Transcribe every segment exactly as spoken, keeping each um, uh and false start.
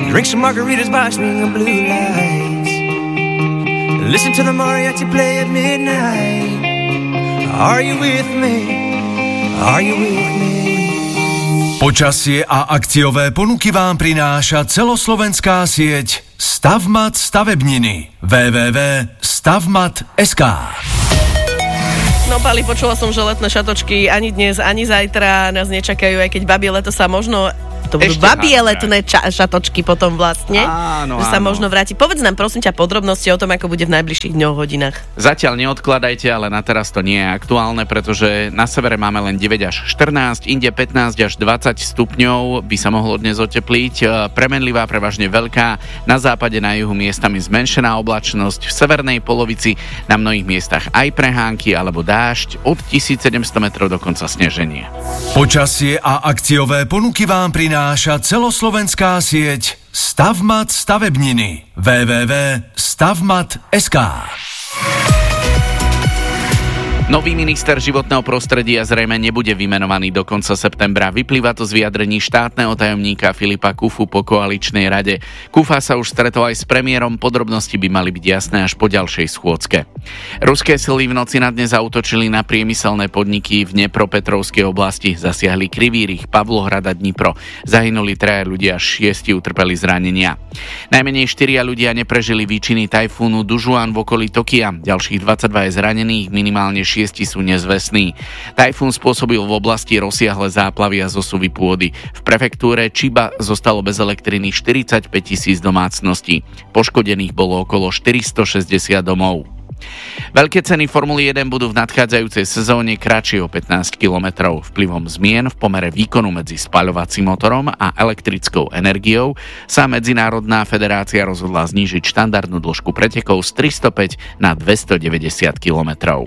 Drink some margaritas by swinging blue lights. Listen to the mariachi play at midnight. Are you with me? Are you with me? Počasie a akciové ponuky vám prináša celoslovenská sieť Stavmat stavebniny. w w w bodka stavmat bodka es ká. No Pali, počula som, že letné šatočky ani dnes, ani zajtra nás nečakajú, aj keď babie leto sa možno... To budú Ešte babie mám, letné ča- šatočky potom vlastne. Áno, že sa áno. možno vráti. Povedz nám prosím ťa podrobnosti o tom, ako bude v najbližších dňoch, hodinách. Zatiaľ neodkladajte, ale na teraz to nie je aktuálne, pretože na severe máme len deväť až štrnásť, inde pätnásť až dvadsať stupňov by sa mohlo dnes otepliť. Premenlivá, prevažne veľká, na západe, na juhu miestami zmenšená oblačnosť, v severnej polovici na mnohých miestach aj prehánky alebo dážď, od tisícsedemsto metrov dokonca sneženie. Počasie a akciové ponuky vám prináša celoslovenská sieť Stavmat stavebniny. w w w bodka stavmat bodka es ká. Nový minister životného prostredia zrejme nebude vymenovaný do konca septembra. Vyplýva to z vyjadrení štátneho tajomníka Filipa Kufu po koaličnej rade. Kufa sa už stretol aj s premiérom, podrobnosti by mali byť jasné až po ďalšej schôdzke. Ruské sily v noci na dnes zaútočili na priemyselné podniky v Dnepropetrovskej oblasti. Zasiahli Krivý Rih, Pavlohrad a Dnipro. Zahynuli traja ľudia, šiesti utrpeli zranenia. Najmenej štyria ľudia neprežili výčiny tajfúnu Dužuan v okolí Tokia. Ďalších dvadsaťdva je zranených, minimálne šiesti sú nezvestní. Tajfún spôsobil v oblasti rozsiahle záplavy a zosuvy pôdy. V prefektúre Chiba zostalo bez elektriny štyridsaťpäť tisíc domácností. Poškodených bolo okolo štyristošesťdesiat domov. Veľké ceny Formuly jeden budú v nadchádzajúcej sezóne kratšie o pätnásť kilometrov. Vplyvom zmien v pomere výkonu medzi spaľovacím motorom a elektrickou energiou sa Medzinárodná federácia rozhodla znížiť štandardnú dĺžku pretekov z tristopäť na dvestodeväťdesiat kilometrov.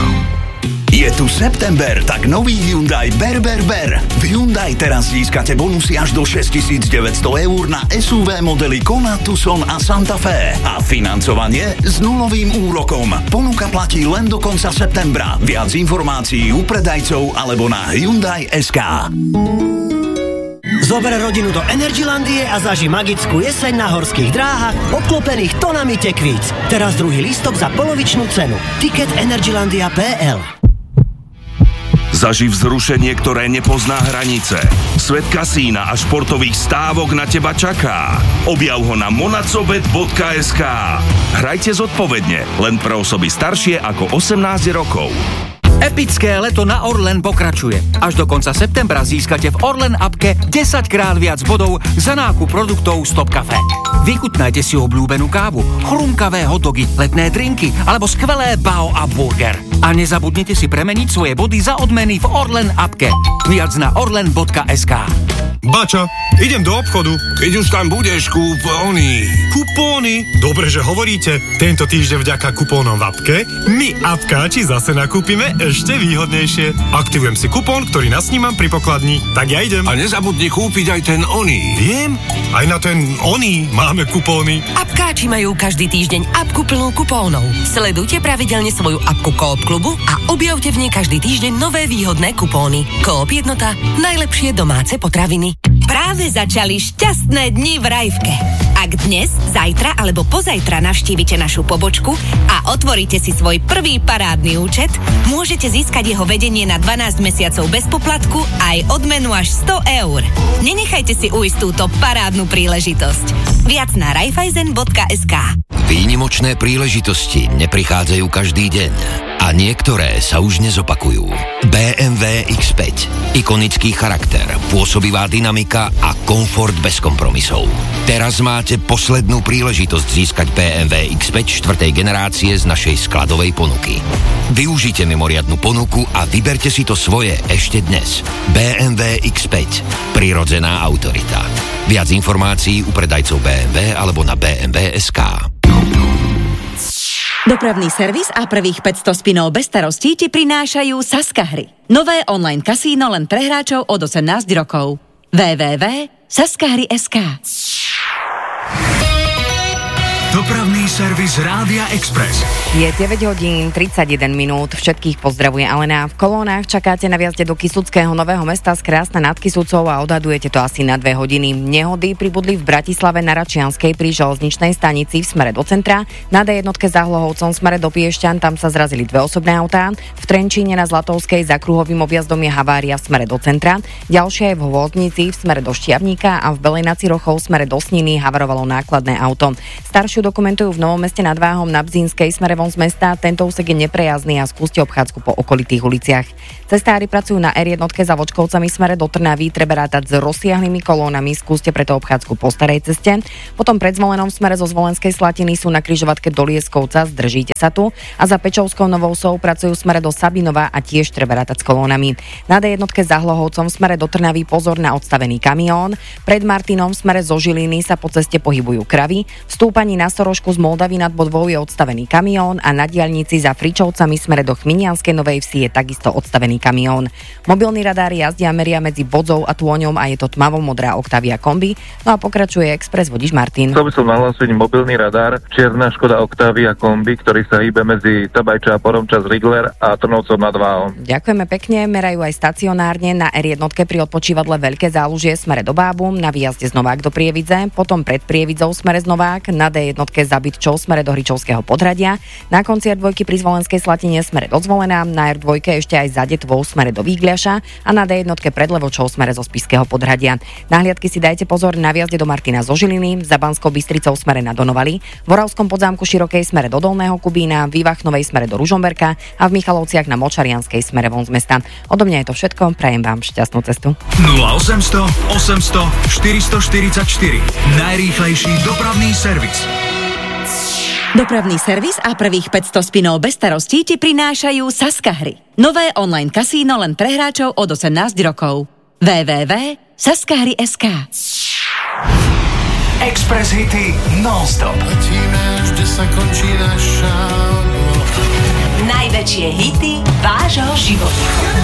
Je tu september, tak nový Hyundai Ber Ber Ber. V Hyundai teraz získate bonusy až do šesťtisícdeväťsto eur na es ú vé modely Kona, Tucson a Santa Fe. A financovanie s nulovým úrokom. Ponuka platí len do konca septembra. Viac informácií u predajcov alebo na Hyundai bodka es ká. Zober rodinu do Energylandie a zaži magickú jeseň na horských dráhach obklopených tonami tekvíc. Teraz druhý lístok za polovičnú cenu. Ticket energylandia bodka pé el. Zaži vzrušenie, ktoré nepozná hranice. Svet kasína a športových stávok na teba čaká. Objav ho na monacobet bodka es ká. Hrajte zodpovedne, len pre osoby staršie ako osemnásť rokov. Epické leto na Orlen pokračuje. Až do konca septembra získate v Orlen appke desaťkrát viac bodov za nákup produktov Stop Cafe. Vychutnajte si obľúbenú kávu, chrumkavé hotdogy, letné drinky alebo skvelé bao a burger. A nezabudnite si premeniť svoje body za odmeny v Orlen appke. Viac na orlen bodka es ká. Bača, idem do obchodu. Keď už tam budeš, kupóny. Kupóny? Dobre, že hovoríte. Tento týždeň vďaka kupónom v appke my appkáči zase nakúpime ešte výhodnejšie. Aktivujem si kupón, ktorý nasnímam pri pokladni. Tak ja idem. A nezabudni kúpiť aj ten oný. Viem, aj na ten oný máme kupóny. Appkáči majú každý týždeň appku plnú kupónov. Sledujte pravidelne svoju appku Coop klubu a objavte v nej každý týždeň nové výhodné kupóny. Coop jednota, najlepšie domáce potraviny. Práve začali šťastné dni v Rajvke. Ak dnes, zajtra alebo pozajtra navštívite našu pobočku a otvoríte si svoj prvý parádny účet, môžete získať jeho vedenie na dvanásť mesiacov bez poplatku aj odmenu až sto eur. Nenechajte si ujsť túto parádnu príležitosť. Viac na raiffeisen bodka es ká. Výnimočné príležitosti neprichádzajú každý deň a niektoré sa už nezopakujú. bé em vé iks päť. Ikonický charakter, pôsobivá dynamika a komfort bez kompromisov. Teraz máte poslednú príležitosť získať bé em vé iks päť štvrtej generácie z našej skladovej ponuky. Využite mimoriadnu ponuku a vyberte si to svoje ešte dnes. bé em vé iks päť. Prirodzená autorita. Viac informácií u predajcov bé em vé alebo na bé em vé bodka es ká. Dopravný servis a prvých päťsto spinov bez starostí ti prinášajú Saska hry. Nové online kasíno len pre hráčov od osemnásť rokov. w w w bodka saskahry bodka es ká. Dopravný Dopravný servis Rádia Express. Je deväť hodín tridsaťjeden minút. Všetkých pozdravuje Alena. V kolónach čakáte na viazde do Kysuckého Nového Mesta z Krásna nad Kysucou a odhadujete to asi na dve hodiny. Nehody pribudli v Bratislave na Račianskej pri železničnej stanici v smere do centra. Na dé jednotke za Hlohovcom v smere do Piešťan, tam sa zrazili dve osobné autá. V Trenčíne na Zlatovskej za kruhovým objazdom je havária v smere do centra. Ďalšia je v Hvôzdnici v smere do Štiavníka a v Belej nad Cirochou v smere do Sniny havarovalo nákladné auto. Staršiu dokumentujú v Novom Meste nad Váhom na Bzínskej smere von z mesta. Tento úsek je neprejazdný a skúste obchádzku po okolitých uliciach. Cestári pracujú na er jednotke za Vočkovcami smere do Trnavy, treba rátať s rozsiahlými kolónami, skúste preto obchádzku po starej ceste. Potom pred Zvolenom v smere zo Zvolenskej Slatiny sú na križovatke do Lieskovca, zdržíte sa tu. A za Pečovskou Novou Sou pracujú v smere do Sabinova a tiež treba rátať s kolónami. Na dé jednotke za Hlohovcom v smere do Trnavy pozor na odstavený kamión. Pred Martinom v smere zo Žiliny sa po ceste pohybujú kravy. V stúpaní na Sorošku z Moldavy nad Bodvou je odstavený kamión a na diaľnici za Fričovcami smere do Chminianskej Novej Vsi je takisto odstavený kamión. Mobilný radár jazdia meria medzi Bodzou a Tôňom a je to tmavo-modrá Octavia kombi. No a pokračuje Express vodič Martin. Chcel by som nahlásiť mobilný radár čierna Škoda Octavia kombi, ktorý sa hýbe medzi Tabajča a Poromčas Rigler a Trnovcom nad Váhom. Ďakujeme pekne, merajú aj stacionárne na er jednotke pri odpočívadle Veľké Zálužie smere do Bábum, na výjazde z Novák do Prievidze, potom pred Prievidzou smere z Novák, na dé jednotke za Bytčou smere do Hričovského Podhradia, na konci er dva pri Zvolenskej Slatine smere do Zvolena, na er dva ešte aj za Detvou smere do Výgliaša a na dé jednotke pred Levočou smere zo Spišského Podhradia. Na hliadky si dajte pozor na výjazde do Martina zo Žiliny, za Banskou Bystricou smere na Donovali, v Oravskom Podzámku Širokej smere do Dolného Kubína, v Ivachnovej smere do Ružomberka a v Michalovciach na Močarianskej smere von z mesta. Odo mňa je to všetko, prajem vám šťastnú cestu. nula osemsto osemsto štyristoštyridsaťštyri. Najrýchlejší dopravný servis. Dopravný servis a prvých päťsto spinov bez starostí ti prinášajú Saska hry. Nové online kasíno len pre hráčov od osemnásť rokov. w w w bodka saska hry bodka es ká. Express hity non-stop. Najväčšie hity vášho života.